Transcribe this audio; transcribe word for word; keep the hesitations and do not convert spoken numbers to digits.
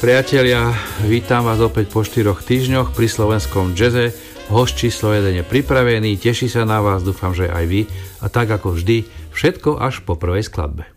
priatelia, vítam vás opäť po štyroch týždňoch pri slovenskom jazze. Host číslo jeden je pripravený, teší sa na vás, dúfam, že aj vy. A tak ako vždy, všetko až po prvej skladbe.